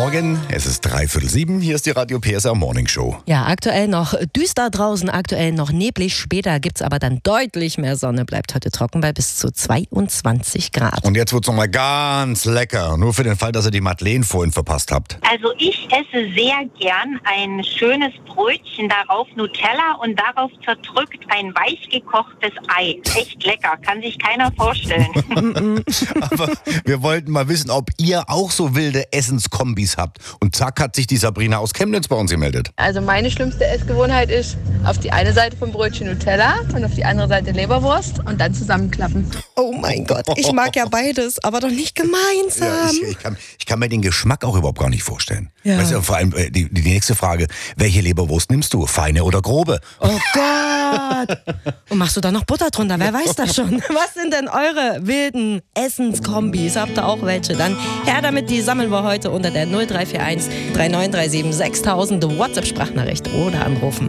Morgen, es ist 6:45, hier ist die Radio PSR Morning Show. Ja, aktuell noch düster draußen, aktuell noch neblig. Später gibt's aber dann deutlich mehr Sonne. Bleibt heute trocken bei bis zu 22 Grad. Und jetzt wird's nochmal ganz lecker, nur für den Fall, dass ihr die Madeleine vorhin verpasst habt. Also ich esse sehr gern ein schönes Brötchen, darauf Nutella und darauf zerdrückt ein weich gekochtes Ei. Echt lecker, kann sich keiner vorstellen. Aber wir wollten mal wissen, ob ihr auch so wilde Essenskombis habt. Und zack hat sich die Sabrina aus Chemnitz bei uns gemeldet. Also meine schlimmste Essgewohnheit ist, auf die eine Seite vom Brötchen Nutella und auf die andere Seite Leberwurst und dann zusammenklappen. Oh mein Gott, ich mag ja beides, aber doch nicht gemeinsam. Ja, ich kann mir den Geschmack auch überhaupt gar nicht vorstellen. Ja. Weißt du, vor allem die nächste Frage, welche Leberwurst nimmst du? Feine oder grobe? Oh Gott. Und machst du da noch Butter drunter? Wer weiß das schon? Was sind denn eure wilden Essenskombis? Habt ihr auch welche? Dann her damit, die sammeln wir heute unter der 0341 3937 6000 WhatsApp-Sprachnachricht oder anrufen.